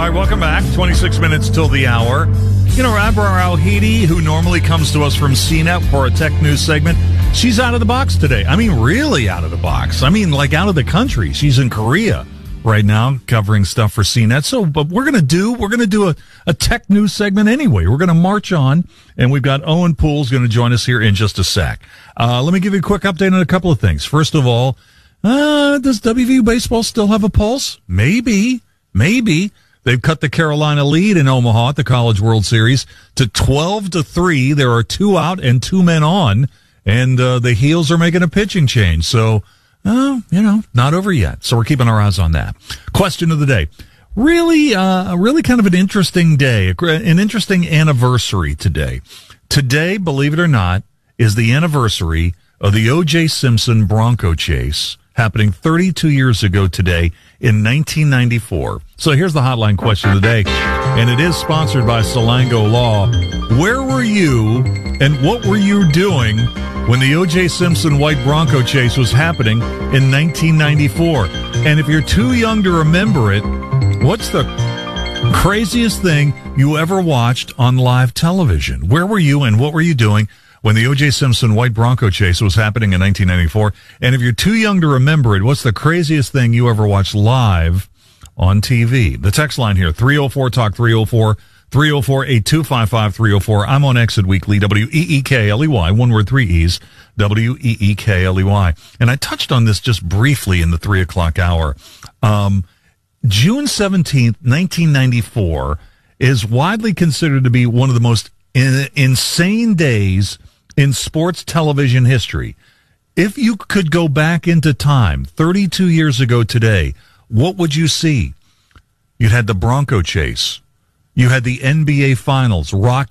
right, welcome back. 26 minutes till the hour. You know, Abrar Al-Hidi, who normally comes to us from CNET for a tech news segment, she's out of the box today. I mean, really out of the box. I mean, like out of the country. She's in Korea right now covering stuff for CNET. So, but we're going to do a tech news segment anyway. We're going to march on, and we've got Owen Poole's going to join us here in just a sec. Let me give you a quick update on a couple of things. First of all, does WVU baseball still have a pulse? Maybe. They've cut the Carolina lead in Omaha at the College World Series to 12-3. There are 2 out and 2 men on, and the Heels are making a pitching change. So, not over yet. So we're keeping our eyes on that. Question of the day. Really kind of an interesting day, an interesting anniversary today. Today, believe it or not, is the anniversary of the O.J. Simpson Bronco chase happening 32 years ago today in 1994. So here's the hotline question of the day, and it is sponsored by Salango Law. Where were you and what were you doing when the O.J. Simpson white Bronco chase was happening in 1994? And if you're too young to remember it, what's the craziest thing you ever watched on live television? Where were you and what were you doing when the O.J. Simpson white Bronco chase was happening in 1994? And if you're too young to remember it, what's the craziest thing you ever watched live on TV? The text line here, 304-TALK, 304-825-5304. I'm on Exit Weekly, WEEKLEY, one word, 3 E's, WEEKLEY. And I touched on this just briefly in the 3 o'clock hour. June 17th, 1994 is widely considered to be one of the most insane days in sports television history. If you could go back into time 32 years ago today, what would you see? You'd had the Bronco chase. You had the NBA Finals, Rock